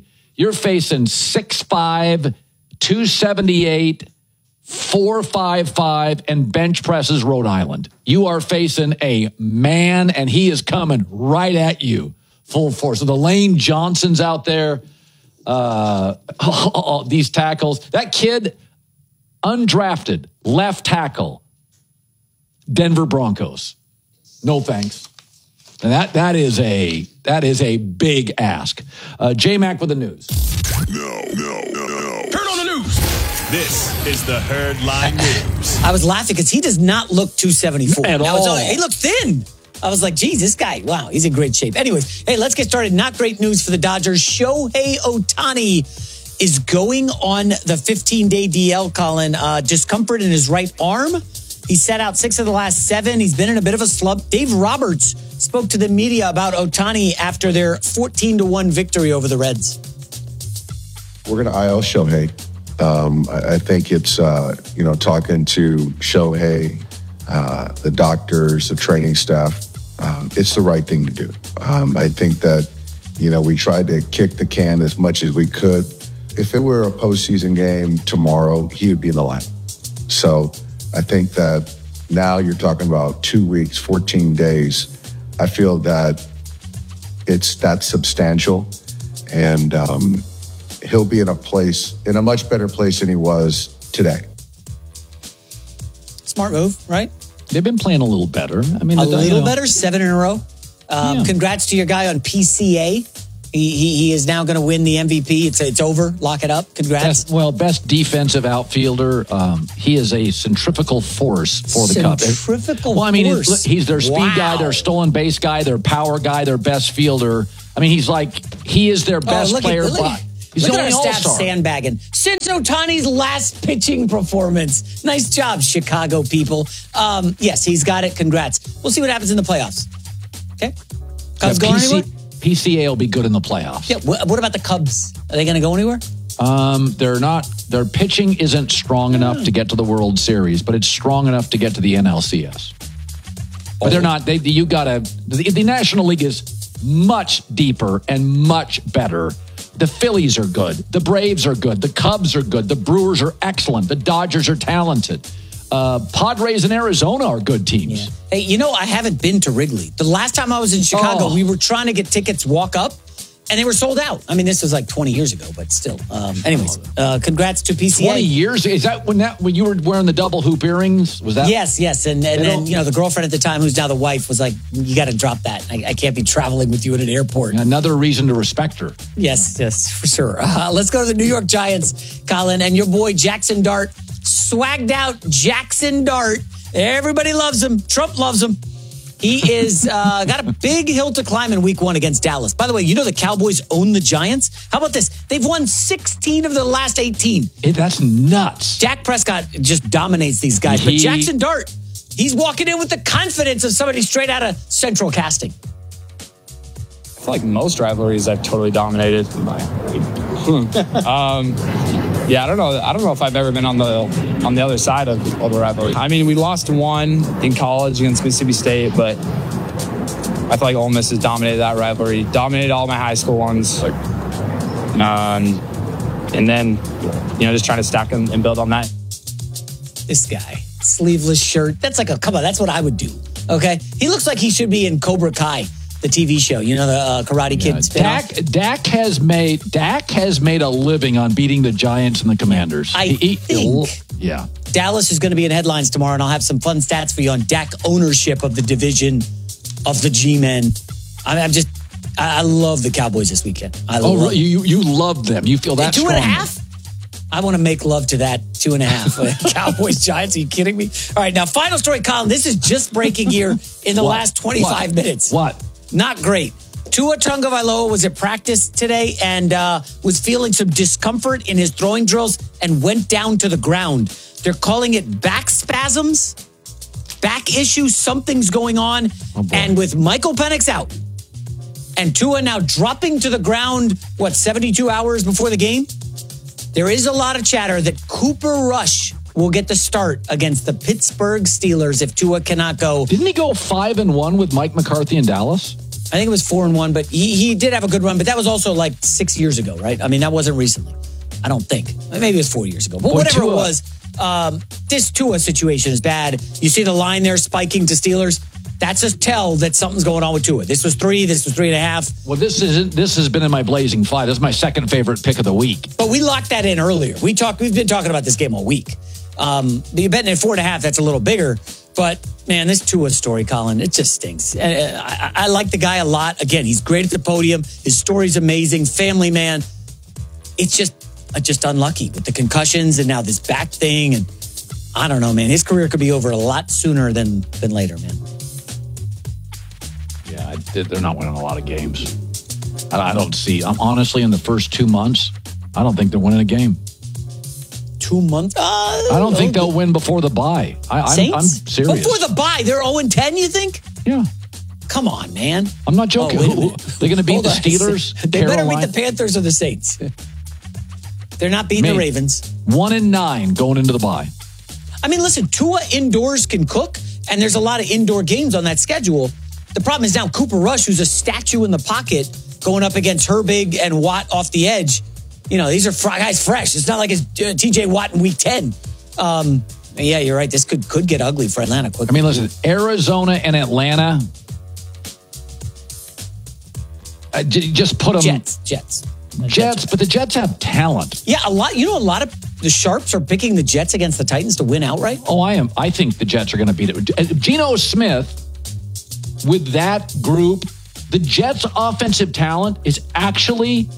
6'5", 278, 455, and bench presses Rhode Island. You are facing a man, and he is coming right at you full force. So the Lane Johnsons out there, these tackles. That kid, undrafted, left tackle, Denver Broncos. No thanks. And that is a big ask. J-Mac with the news. No. Turn on the news. This is the Herd Line News. I was laughing because he does not look 274 at all. He looked thin. I was like, geez, this guy, wow, he's in great shape. Anyways, hey, let's get started. Not great news for the Dodgers. Shohei Ohtani is going on the 15-day DL, Colin. Discomfort in his right arm. He sat out 6 of the last 7. He's been in a bit of a slump. Dave Roberts spoke to the media about Ohtani after their 14-1 victory over the Reds. We're going to IL Shohei. I think it's, talking to Shohei, the doctors, the training staff, it's the right thing to do. I think that, we tried to kick the can as much as we could. If it were a postseason game tomorrow, he would be in the line. So I think that now you're talking about 2 weeks, 14 days. I feel that that's substantial, and he'll be in a much better place than he was today. Smart move, right? They've been playing a little better. I mean, a little better, 7 in a row. Congrats to your guy on PCA. He is now going to win the MVP. It's over. Lock it up. Congrats. Best defensive outfielder. He is a centrifugal force for the Cubs. Centrifugal Well, I mean, force. he's their speed guy, their stolen base guy, their power guy, their best fielder. I mean, he is their best player. He's look the at our only staff all-star. sandbagging. Since Ohtani's last pitching performance. Nice job, Chicago people. Yes, he's got it. Congrats. We'll see what happens in the playoffs. Okay? Cubs going anywhere? PCA will be good in the playoffs. Yeah. What about the Cubs? Are they going to go anywhere? They're not. Their pitching isn't strong enough to get to the World Series, but it's strong enough to get to the NLCS. But they're not. The National League is much deeper and much better. The Phillies are good. The Braves are good. The Cubs are good. The Brewers are excellent. The Dodgers are talented. Padres and Arizona are good teams. Yeah. Hey, I haven't been to Wrigley. The last time I was in Chicago, we were trying to get tickets walk up, and they were sold out. I mean, this was like 20 years ago, but still. Anyways, congrats to PCA. 20 years? Is that when you were wearing the double hoop earrings? Was that? Yes. And then, the girlfriend at the time, who's now the wife, was like, you got to drop that. I can't be traveling with you at an airport. Another reason to respect her. Yes, for sure. Let's go to the New York Giants, Colin, and your boy Jackson Dart. Swagged out Jackson Dart. Everybody loves him. Trump loves him. He is got a big hill to climb in week 1 against Dallas. By the way, the Cowboys own the Giants? How about this? They've won 16 of the last 18. That's nuts. Dak Prescott just dominates these guys. But Jackson Dart, he's walking in with the confidence of somebody straight out of Central Casting. I feel like most rivalries I've totally dominated. Yeah, I don't know if I've ever been on the other side of the rivalry. I mean, we lost one in college against Mississippi State, but I feel like Ole Miss has dominated that rivalry, dominated all my high school ones. And then, just trying to stack them and build on that. This guy, sleeveless shirt. That's that's what I would do. Okay? He looks like he should be in Cobra Kai, the TV show, the Karate Kid spin-off. Dak has made a living on beating the Giants and the Commanders. I think Dallas is going to be in headlines tomorrow, and I'll have some fun stats for you on Dak ownership of the division of the G-Men. I love the Cowboys this weekend. Really? You love them. You feel that 2.5? I want to make love to that 2.5. Cowboys, Giants. Are you kidding me? All right, now final story, Colin. This is just breaking here in the last 25 minutes. What? Not great. Tua Tagovailoa was at practice today and was feeling some discomfort in his throwing drills and went down to the ground. They're calling it back spasms, back issues. Something's going on. And with Michael Penix out and Tua now dropping to the ground, 72 hours before the game? There is a lot of chatter that Cooper Rush will get the start against the Pittsburgh Steelers if Tua cannot go. Didn't he go 5-1 with Mike McCarthy in Dallas? I think it was 4-1, but he did have a good run. But that was also like 6 years ago, right? I mean, that wasn't recently. I don't think. Maybe it was 4 years ago. But whatever it was, this Tua situation is bad. You see the line there spiking to Steelers? That's a tell that something's going on with Tua. This was 3, this was 3.5. Well, this has been in my blazing 5. This is my second favorite pick of the week. But we locked that in earlier. We've been talking about this game all week. You're betting at 4.5, that's a little bigger. But, man, this Tua story, Colin, it just stinks. I like the guy a lot. Again, he's great at the podium. His story's amazing. Family man. It's just unlucky with the concussions and now this back thing. And I don't know, man. His career could be over a lot sooner than later, man. Yeah, they're not winning a lot of games. I don't see. Honestly, in the first 2 months, I don't think they're winning a game. 2 months? I don't think they'll win before the bye. I'm serious. Before the bye, they're 0-10, you think? Yeah. Come on, man. I'm not joking. They're going to beat the Steelers? They better beat the Panthers or the Saints. They're not beating the Ravens. 1-9 going into the bye. I mean, listen, Tua indoors can cook, and there's a lot of indoor games on that schedule. The problem is now Cooper Rush, who's a statue in the pocket, going up against Herbig and Watt off the edge. These are guys fresh. It's not like it's TJ Watt in week 10. Yeah, you're right. This could get ugly for Atlanta quickly. I mean, listen, Arizona and Atlanta, just put them. Jets. But the Jets have talent. Yeah, a lot. A lot of the Sharps are picking the Jets against the Titans to win outright? Oh, I am. I think the Jets are going to beat it. Geno Smith, with that group, the Jets' offensive talent is actually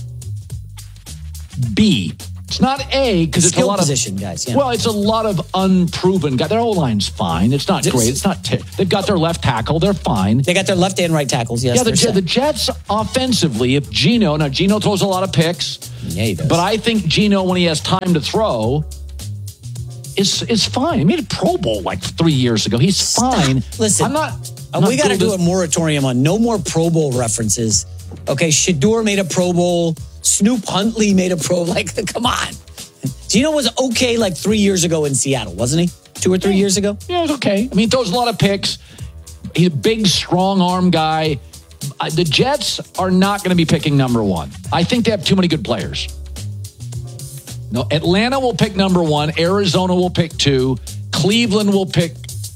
B. It's not A because it's a lot position, guys. Yeah. Well, it's a lot of unproven guys. Their O-line's fine. It's not great. It's not. They've got their left tackle. They're fine. They got their left and right tackles. Yes. Yeah, the Jets offensively. If Geno throws a lot of picks. Yeah, he does. But I think Geno, when he has time to throw, is fine. He made a Pro Bowl like 3 years ago. He's fine. Listen, I'm not. We got to do a moratorium on no more Pro Bowl references. Okay, Shador made a Pro Bowl. Snoop Huntley made a Pro. Like, come on. Geno was okay like 3 years ago in Seattle, wasn't he? 2 or 3 years ago? Yeah, it was okay. I mean, he throws a lot of picks. He's a big, strong arm guy. The Jets are not going to be picking number one. I think they have too many good players. No, Atlanta will pick number one. Arizona will pick 2. Cleveland will pick.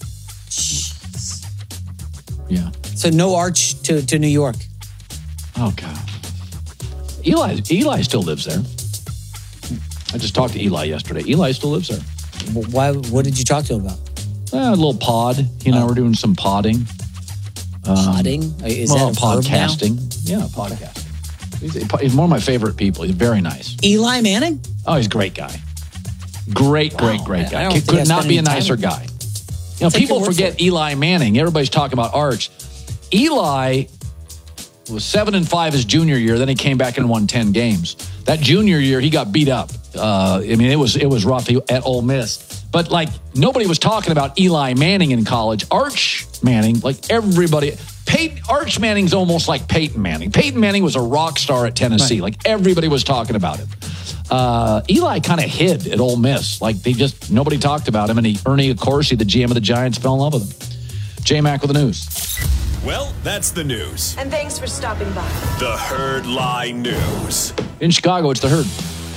Yeah. So no arch to New York. Oh, God. Eli still lives there. I just talked to Eli yesterday. Eli still lives there. Why? What did you talk to him about? A little pod. He and I were doing some podding. Podding? Is that a podcasting? Yeah, podcasting. He's one of my favorite people. He's very nice. Eli Manning? Oh, he's a great guy. Great guy. Could not be a nicer guy. You know, people forget Eli Manning. Everybody's talking about Arch. Eli was 7-5 his junior year. Then he came back and won 10 games. That junior year, he got beat up. I mean, it was rough at Ole Miss. But like nobody was talking about Eli Manning in college. Arch Manning, like everybody. Arch Manning's almost like Peyton Manning. Peyton Manning was a rock star at Tennessee. Right. Like everybody was talking about him. Eli kind of hid at Ole Miss. Like nobody talked about him. And Ernie Accorsi, the GM of the Giants, fell in love with him. J-Mac with the news. Well, that's the news. And thanks for stopping by. The Herd Lie News. In Chicago, it's the Herd.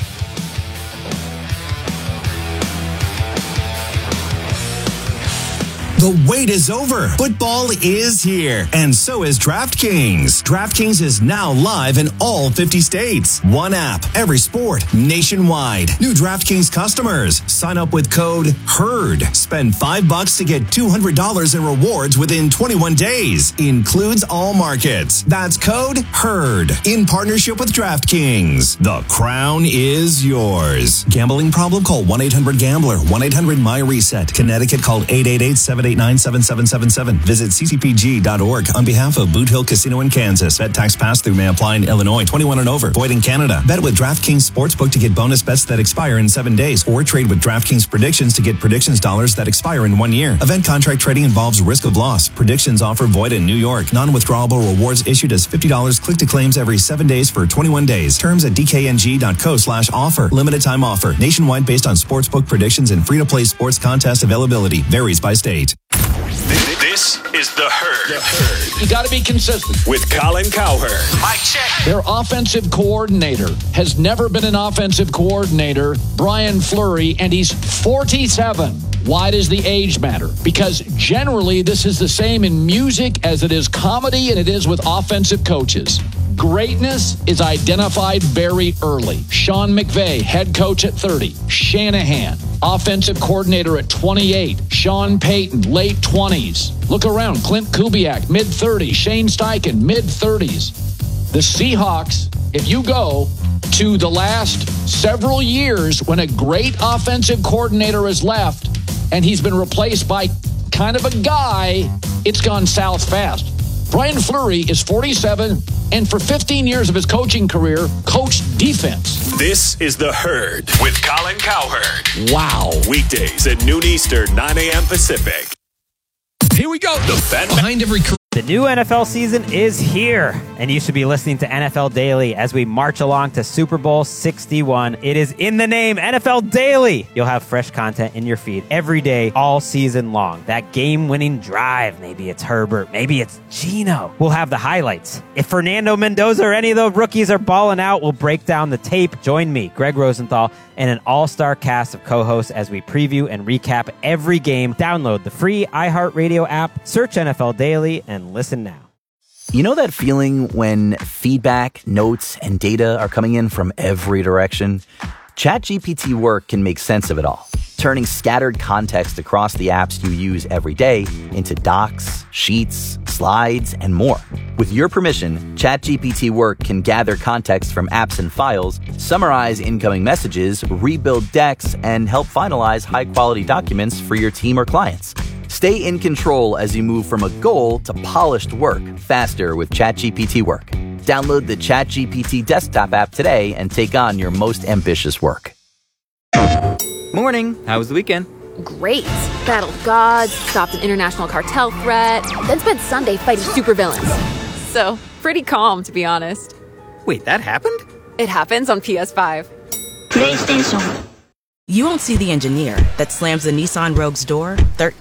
The wait is over. Football is here, and so is DraftKings. DraftKings is now live in all 50 states. One app, every sport, nationwide. New DraftKings customers, sign up with code HERD. Spend $5 to get $200 in rewards within 21 days. Includes all markets. That's code HERD. In partnership with DraftKings. The crown is yours. Gambling problem? Call 1-800-GAMBLER. 1-800-MY-RESET. Connecticut, call 888-789-7777. Visit ccpg.org on behalf of Boot Hill Casino in Kansas. Bet tax pass-through may apply in Illinois. 21 and over. Void in Canada. Bet with DraftKings Sportsbook to get bonus bets that expire in 7 days. Or trade with DraftKings Predictions to get predictions dollars that expire in 1 year. Event contract trading involves risk of loss. Predictions offer void in New York. Non-withdrawable rewards issued as $50 click to claims every 7 days for 21 days. Terms at dkng.co/offer. Limited time offer. Nationwide based on sportsbook predictions and free-to-play sports contest availability. Varies by state. This is The Herd. You got to be consistent. With Colin Cowherd. Mic check. Their offensive coordinator has never been an offensive coordinator, Brian Fleury, and he's 47. Why does the age matter? Because generally this is the same in music as it is comedy and it is with offensive coaches. Greatness is identified very early. Sean McVay, head coach at 30. Shanahan, offensive coordinator at 28. Sean Payton, late 20s. Look around. Clint Kubiak, mid-30s. Shane Steichen, mid-30s. The Seahawks, if you go to the last several years when a great offensive coordinator has left and he's been replaced by kind of a guy, it's gone south fast. Brian Fleury is 47 and for 15 years of his coaching career, coached defense. This is The Herd with Colin Cowherd. Wow. Weekdays at noon Eastern, 9 a.m. Pacific. Here we go. The fan behind every career. The new NFL season is here, and you should be listening to NFL Daily as we march along to Super Bowl 61. It is in the name, NFL Daily. You'll have fresh content in your feed every day, all season long. That game-winning drive, maybe it's Herbert, maybe it's Geno. We'll have the highlights. If Fernando Mendoza or any of the rookies are balling out, we'll break down the tape. Join me, Greg Rosenthal, and an all-star cast of co-hosts as we preview and recap every game. Download the free iHeartRadio app, search NFL Daily, and listen now. You know that feeling when feedback, notes, and data are coming in from every direction? ChatGPT Work can make sense of it all, turning scattered context across the apps you use every day into docs, sheets, slides, and more. With your permission, ChatGPT Work can gather context from apps and files, summarize incoming messages, rebuild decks, and help finalize high-quality documents for your team or clients. Stay in control as you move from a goal to polished work faster with ChatGPT Work. Download the ChatGPT desktop app today and take on your most ambitious work. Morning. How was the weekend? Great. Battled gods, stopped an international cartel threat, then spent Sunday fighting supervillains. So, pretty calm, to be honest. Wait, that happened? It happens on PS5. PlayStation. You won't see the engineer that slams the Nissan Rogue's door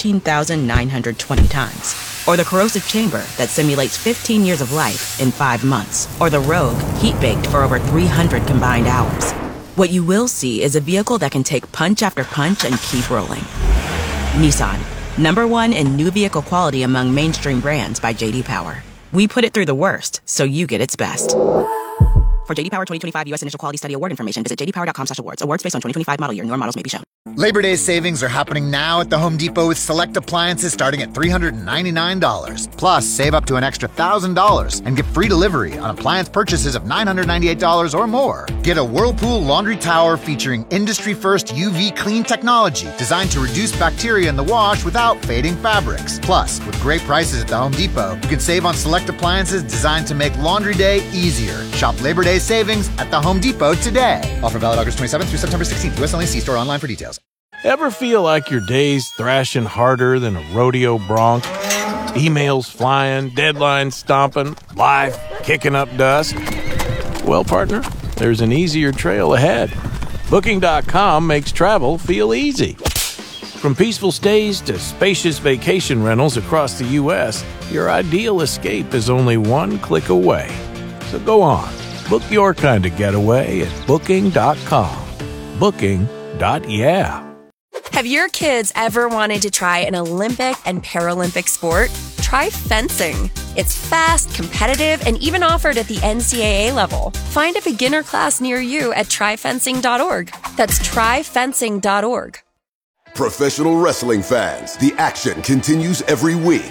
13,920 times. Or the corrosive chamber that simulates 15 years of life in 5 months. Or the Rogue heat-baked for over 300 combined hours. What you will see is a vehicle that can take punch after punch and keep rolling. Nissan, #1 in new vehicle quality among mainstream brands by J.D. Power. We put it through the worst, so you get its best. For J.D. Power 2025 U.S. Initial Quality Study Award information, visit jdpower.com/awards. Awards based on 2025 model year. Newer models may be shown. Labor Day savings are happening now at the Home Depot with select appliances starting at $399. Plus, save up to an extra $1,000 and get free delivery on appliance purchases of $998 or more. Get a Whirlpool laundry tower featuring industry-first UV clean technology designed to reduce bacteria in the wash without fading fabrics. Plus, with great prices at the Home Depot, you can save on select appliances designed to make laundry day easier. Shop Labor Day savings at the Home Depot today. Offer valid August 27th through September 16th. U.S. only. See store online for details. Ever feel like your day's thrashing harder than a rodeo bronc? Emails flying, deadlines stomping, life kicking up dust? Well, partner, there's an easier trail ahead. Booking.com makes travel feel easy. From peaceful stays to spacious vacation rentals across the U.S., your ideal escape is only one click away. So go on. Book your kind of getaway at Booking.com. Booking.yeah. Have your kids ever wanted to try an Olympic and Paralympic sport? Try fencing. It's fast, competitive, and even offered at the NCAA level. Find a beginner class near you at tryfencing.org. That's tryfencing.org. Professional wrestling fans, the action continues every week.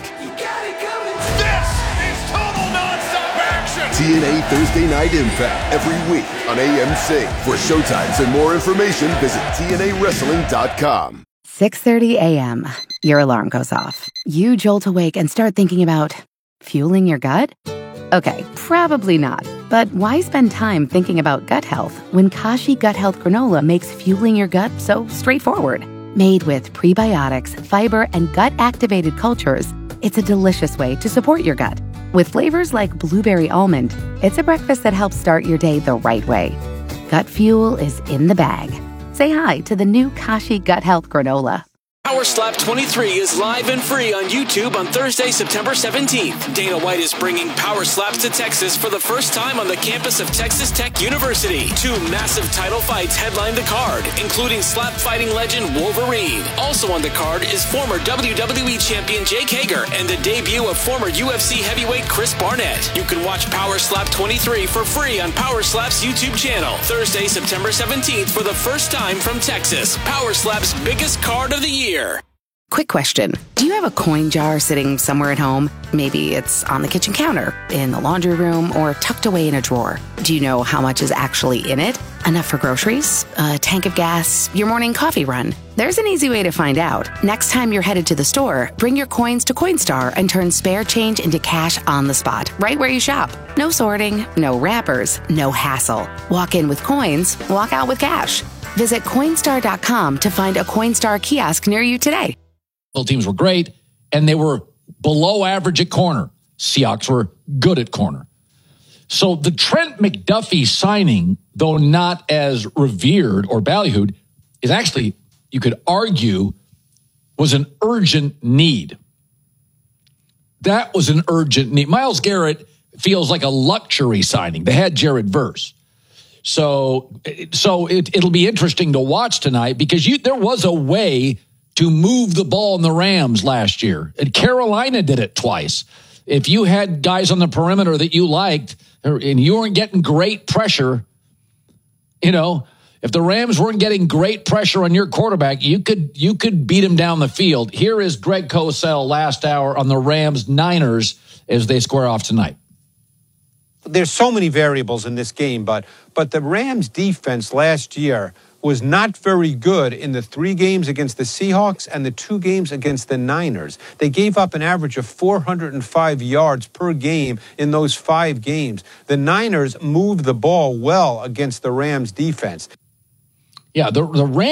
TNA Thursday Night Impact every week on AMC. For showtimes and more information, visit TNAWrestling.com. 6:30 a.m. Your alarm goes off. You jolt awake and start thinking about fueling your gut? Okay, probably not. But why spend time thinking about gut health when Kashi Gut Health Granola makes fueling your gut so straightforward? Made with prebiotics, fiber, and gut-activated cultures, it's a delicious way to support your gut. With flavors like blueberry almond, it's a breakfast that helps start your day the right way. Gut fuel is in the bag. Say hi to the new Kashi Gut Health Granola. Power Slap 23 is live and free on YouTube on Thursday, September 17th. Dana White is bringing Power Slaps to Texas for the first time on the campus of Texas Tech University. 2 massive title fights headline the card, including slap fighting legend Wolverine. Also on the card is former WWE champion Jake Hager and the debut of former UFC heavyweight Chris Barnett. You can watch Power Slap 23 for free on Power Slap's YouTube channel. Thursday, September 17th for the first time from Texas. Power Slap's biggest card of the year. Quick question. Do you have a coin jar sitting somewhere at home? Maybe it's on the kitchen counter, in the laundry room, or tucked away in a drawer. Do you know how much is actually in it? Enough for groceries? A tank of gas? Your morning coffee run? There's an easy way to find out. Next time you're headed to the store, bring your coins to Coinstar and turn spare change into cash on the spot, right where you shop. No sorting, no wrappers, no hassle. Walk in with coins, walk out with cash. Visit Coinstar.com to find a Coinstar kiosk near you today. Teams were great, and they were below average at corner. Seahawks were good at corner. So the Trent McDuffie signing, though not as revered or ballyhooed, is actually, you could argue, was an urgent need. That was an urgent need. Myles Garrett feels like a luxury signing. They had Jared Verse. So it'll be interesting to watch tonight because there was a way to move the ball in the Rams last year. And Carolina did it twice. If you had guys on the perimeter that you liked and you weren't getting great pressure, If the Rams weren't getting great pressure on your quarterback, you could beat him down the field. Here is Greg Cosell last hour on the Rams-Niners as they square off tonight. There's so many variables in this game, but the Rams defense last year was not very good in the 3 games against the Seahawks and the 2 games against the Niners. They gave up an average of 405 yards per game in those 5 games. The Niners moved the ball well against the Rams defense. Yeah, the Rams